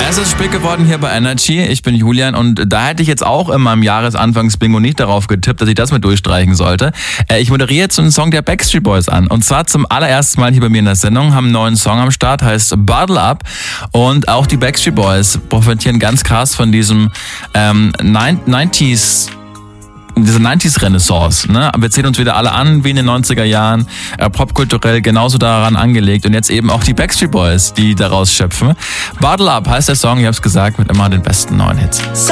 Es ist spät geworden hier bei Energy. Ich bin Julian und da hätte ich jetzt auch in meinem Jahresanfangsbingo nicht darauf getippt, dass ich das mit durchstreichen sollte. Ich moderiere jetzt einen Song der Backstreet Boys an. Und zwar zum allerersten Mal hier bei mir in der Sendung, haben einen neuen Song am Start, heißt Bottle Up. Und auch die Backstreet Boys profitieren ganz krass von diesem 90s, diese 90s-Renaissance. Ne? Wir zählen uns wieder alle an wie in den 90er Jahren, popkulturell genauso daran angelegt. Und jetzt eben auch die Backstreet Boys, die daraus schöpfen. Bottle Up heißt der Song, ich hab's gesagt, mit immer den besten neuen Hits.